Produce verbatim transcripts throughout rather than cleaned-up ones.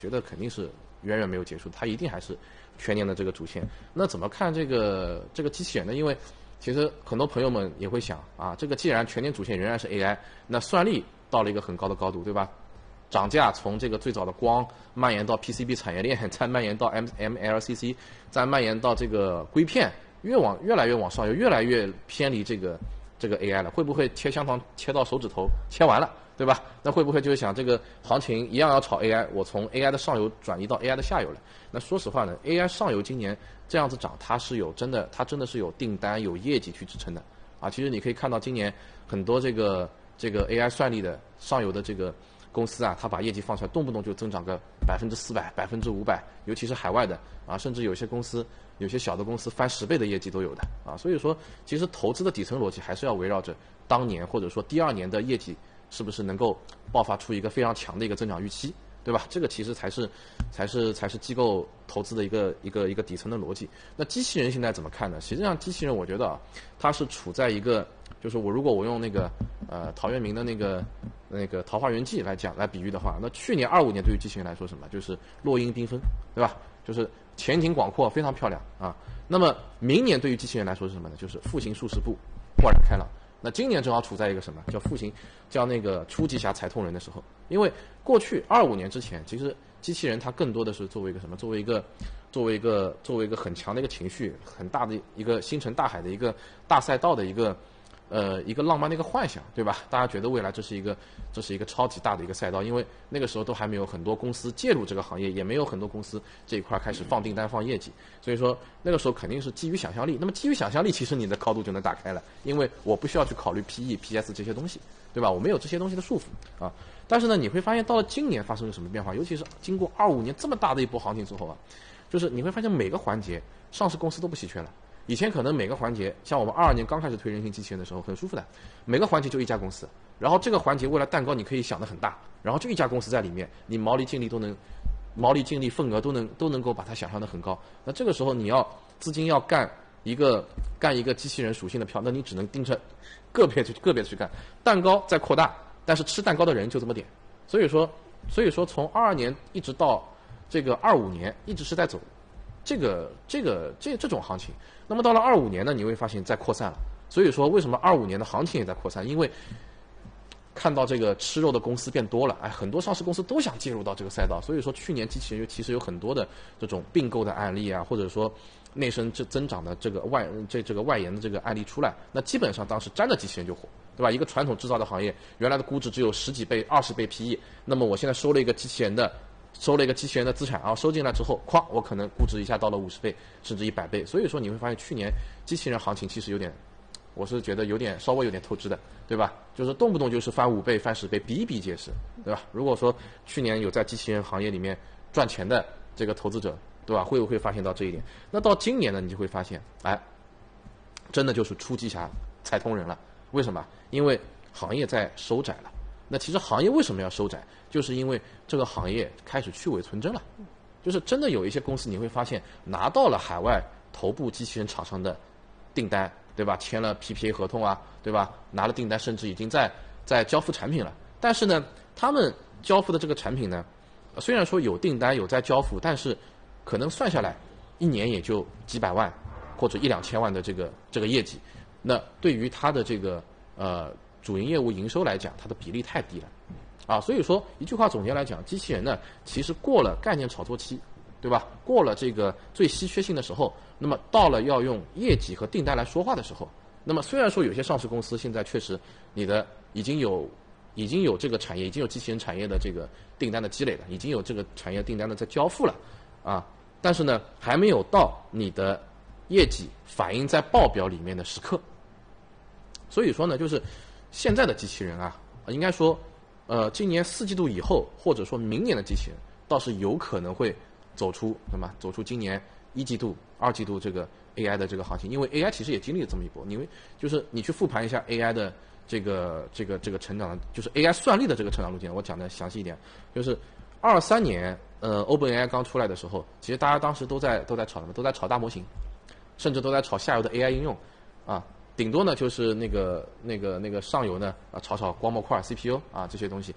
觉得肯定是远远没有结束，它一定还是全年的这个主线。那怎么看这个这个机器人呢？因为其实很多朋友们也会想啊，这个既然全年主线仍然是 A I， 那算力到了一个很高的高度，对吧？涨价从这个最早的光蔓延到 P C B 产业链，再蔓延到 M M L C C， 再蔓延到这个硅片，越往越来越往上游，越来越偏离这个这个 A I 了。会不会切香肠切到手指头，切完了，对吧？那会不会就是想这个行情一样要炒 A I， 我从 A I 的上游转移到 A I 的下游了？那说实话呢 ，A I 上游今年这样子涨，它是有真的，它真的是有订单、有业绩去支撑的啊。其实你可以看到今年很多这个这个 A I 算力的上游的这个公司啊，它把业绩放出来，动不动就增长个百分之四百、百分之五百，尤其是海外的啊，甚至有些公司、有些小的公司翻十倍的业绩都有的啊。所以说，其实投资的底层逻辑还是要围绕着当年或者说第二年的业绩是不是能够爆发出一个非常强的一个增长预期，对吧？这个其实才是才是才是机构投资的一个一个一个底层的逻辑。那机器人现在怎么看呢？实际上，机器人我觉得啊，它是处在一个，就是我如果我用那个呃陶渊明的那个那个《桃花源记》来讲来比喻的话，那去年二五年对于机器人来说什么？就是落英缤纷，对吧？就是前景广阔，非常漂亮啊。那么明年对于机器人来说是什么呢？就是复行数十步，豁然开朗。那今年正好处在一个什么叫复行，叫那个初级侠才通人的时候。因为过去二五年之前，其实机器人它更多的是作为一个什么？作为一个作为一个作为一个很强的一个情绪，很大的一个星辰大海的一个大赛道的一个呃一个浪漫的一个幻想，对吧？大家觉得未来这是一个这是一个超级大的一个赛道，因为那个时候都还没有很多公司介入这个行业，也没有很多公司这一块开始放订单放业绩，所以说那个时候肯定是基于想象力。那么基于想象力，其实你的高度就能打开了，因为我不需要去考虑 P E、P S 这些东西，对吧？我没有这些东西的束缚啊。但是呢，你会发现到了今年发生了什么变化？尤其是经过二五年这么大的一波行情之后啊，就是你会发现每个环节上市公司都不稀缺了。以前可能每个环节，像我们二二年刚开始推人形机器人的时候，很舒服的，每个环节就一家公司，然后这个环节为了蛋糕你可以想得很大，然后就一家公司在里面，你毛利净利都能，毛利净利份额都能都能够把它想象得很高。那这个时候你要资金要干一个干一个机器人属性的票，那你只能盯着个别去个别去干，蛋糕在扩大，但是吃蛋糕的人就这么点。所以说，所以说从二二年一直到这个二五年，一直是在走这个这个这这种行情。那么到了二五年呢，你会发现在扩散了。所以说为什么二五年的行情也在扩散？因为看到这个吃肉的公司变多了，哎，很多上市公司都想介入到这个赛道。所以说去年机器人其实有很多的这种并购的案例啊，或者说内生这增长的这个外这这个外延的这个案例出来，那基本上当时沾着机器人就火，对吧？一个传统制造的行业，原来的估值只有十几倍、二十倍 P E， 那么我现在收了一个机器人的。收了一个机器人的资产啊，收进来之后，咵，我可能估值一下到了五十倍，甚至一百倍。所以说你会发现，去年机器人行情其实有点，我是觉得有点稍微有点透支的，对吧？就是动不动就是翻五倍、翻十倍，比比皆是，对吧？如果说去年有在机器人行业里面赚钱的这个投资者，对吧？会不会发现到这一点？那到今年呢，你就会发现，哎，真的就是初级侠才通人了。为什么？因为行业在收窄了。那其实行业为什么要收窄？就是因为这个行业开始去伪存真了，就是真的有一些公司你会发现拿到了海外头部机器人厂商的订单，对吧？签了 P P A 合同啊，对吧？拿了订单，甚至已经在在交付产品了。但是呢，他们交付的这个产品呢，虽然说有订单有在交付，但是可能算下来一年也就几百万或者一两千万的这个这个业绩。那对于他的这个呃主营业务营收来讲，它的比例太低了。啊，所以说一句话总结来讲，机器人呢，其实过了概念炒作期，对吧？过了这个最稀缺性的时候，那么到了要用业绩和订单来说话的时候，那么虽然说有些上市公司现在确实你的已经有已经有这个产业，已经有机器人产业的这个订单的积累了，已经有这个产业订单的在交付了，啊，但是呢，还没有到你的业绩反映在报表里面的时刻。所以说呢，就是现在的机器人啊，应该说。呃，今年四季度以后，或者说明年的机器人，倒是有可能会走出什么？走出今年一季度、二季度这个 A I 的这个行情，因为 A I 其实也经历了这么一波。因为就是你去复盘一下 A I 的这个这个这个成长，就是 A I 算力的这个成长路径，我讲的详细一点，就是二三年，呃 ，OpenAI 刚出来的时候，其实大家当时都在都在炒什么？都在炒大模型，甚至都在炒下游的 A I 应用，啊。顶多呢就是那个那个那个上游呢啊炒炒光模块 C P U 啊这些东西，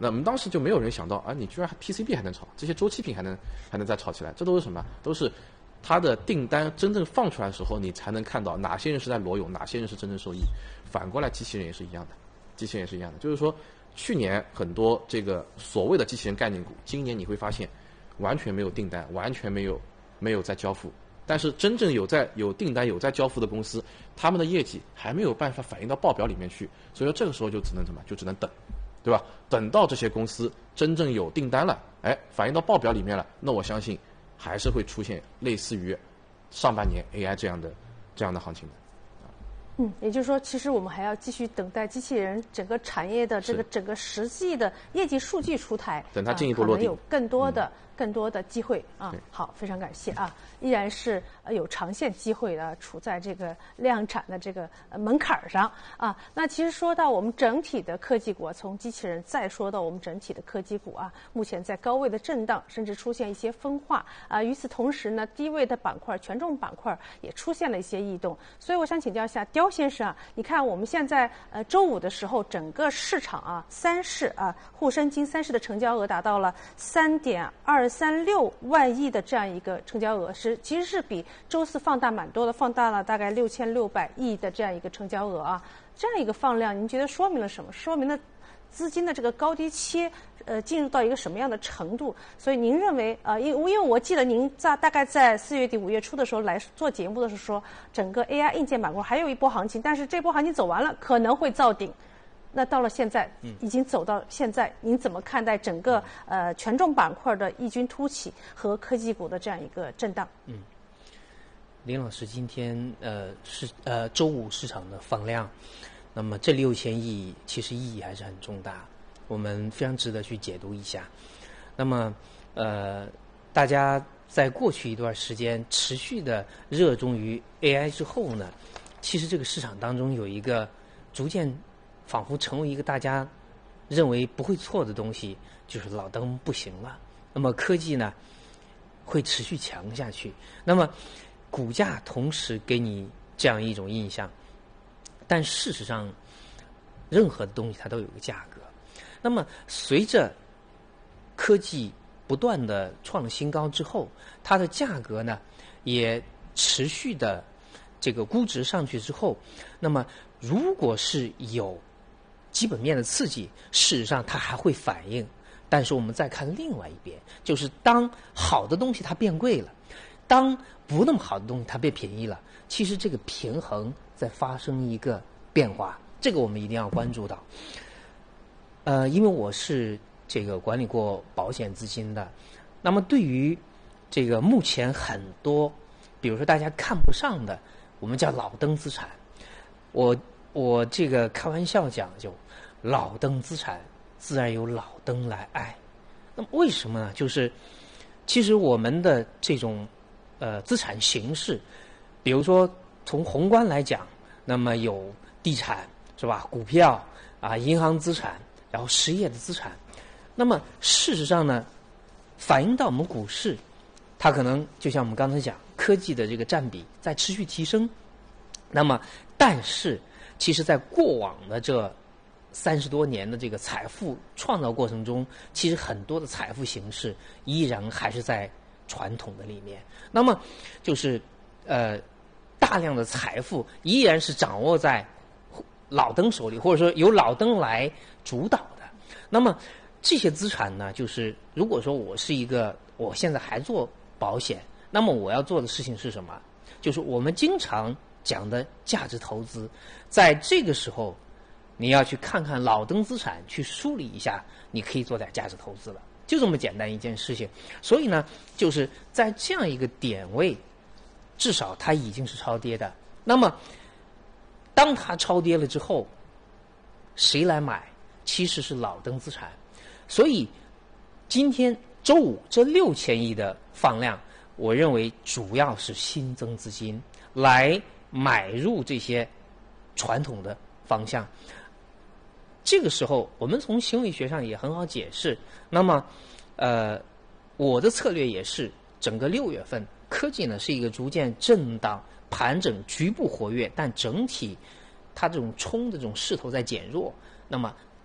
那我们当时就没有人想到啊，你居然 P C B 还能炒，这些周期品还能还能再炒起来，这都是什么？都是它的订单真正放出来的时候，你才能看到哪些人是在裸泳，哪些人是真正受益。反过来，机器人也是一样的，机器人也是一样的，就是说去年很多这个所谓的机器人概念股，今年你会发现完全没有订单，完全没有没有在交付。但是真正有在有订单有在交付的公司，他们的业绩还没有办法反映到报表里面去，所以说这个时候就只能怎么，就只能等，对吧？等到这些公司真正有订单了，哎，反映到报表里面了，那我相信还是会出现类似于上半年 A I 这样的这样的行情的。 嗯，也就是说，其实我们还要继续等待机器人整个产业的这个整个实际的业绩数据出台， 等它进一步落地， 可能有更多的、嗯、更多的机会啊。好，非常感谢啊，依然是呃有长线机会的，处在这个量产的这个门槛上啊。那其实说到我们整体的科技股，从机器人再说到我们整体的科技股啊，目前在高位的震荡，甚至出现一些分化啊。与此同时呢，低位的板块、权重板块也出现了一些异动，所以我想请教一下刁先生啊，你看我们现在呃周五的时候，整个市场啊，三市啊，沪深金三市的成交额达到了三点二三六万亿的这样一个成交额，是其实是比周四放大蛮多的，放大了大概六千六百亿的这样一个成交额啊，这样一个放量，您觉得说明了什么？说明了资金的这个高低切，呃，进入到一个什么样的程度？所以您认为，呃，因因为我记得您在大概在四月底五月初的时候来做节目的时候说，整个 A I 硬件板块还有一波行情，但是这波行情走完了，可能会造顶。那到了现在，已经走到现在，嗯、您怎么看待整个呃权重板块的异军突起和科技股的这样一个震荡？ 嗯，林老师，今天呃是呃周五市场的放量。那么这六千亿其实意义还是很重大，我们非常值得去解读一下。那么，呃，大家在过去一段时间持续的热衷于 A I 之后呢，其实这个市场当中有一个逐渐仿佛成为一个大家认为不会错的东西，就是老登不行了。那么科技呢会持续强下去，那么股价同时给你这样一种印象。但事实上，任何的东西它都有个价格。那么，随着科技不断的创新高之后，它的价格呢也持续的这个估值上去之后，那么如果是有基本面的刺激，事实上它还会反应。但是我们再看另外一边，就是当好的东西它变贵了，当不那么好的东西它变便宜了，其实这个平衡在发生一个变化，这个我们一定要关注到。呃，因为我是这个管理过保险资金的，那么对于这个目前很多，比如说大家看不上的，我们叫老登资产，我我这个开玩笑讲，就老登资产自然有老登来爱。那么为什么呢？就是其实我们的这种呃资产形式，比如说从宏观来讲，那么有地产是吧？股票啊，银行资产，然后实业的资产。那么事实上呢，反映到我们股市，它可能就像我们刚才讲，科技的这个占比在持续提升。那么，但是其实在过往的这三十多年的这个财富创造过程中，其实很多的财富形式依然还是在传统的里面。那么就是呃。大量的财富依然是掌握在老登手里，或者说由老登来主导的。那么这些资产呢，就是如果说我是一个，我现在还做保险，那么我要做的事情是什么？就是我们经常讲的价值投资，在这个时候，你要去看看老登资产，去梳理一下，你可以做点价值投资了，就这么简单一件事情。所以呢，就是在这样一个点位。至少它已经是超跌的。那么，当它超跌了之后，谁来买？其实是老登资产。所以，今天周五这六千亿的放量，我认为主要是新增资金来买入这些传统的方向。这个时候，我们从心理学上也很好解释。那么，呃，我的策略也是整个六月份。科技呢是一个逐渐震荡、盘整、局部活跃，但整体它这种冲的这种势头在减弱。那么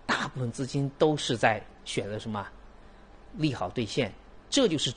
大部分资金都是在选择什么利好兑现，这就是